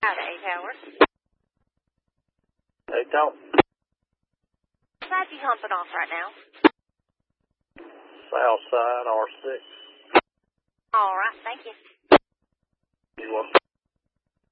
Out of 8 hours. Hey, Tom. What side you humping off right now? South side, R6. All right, thank you.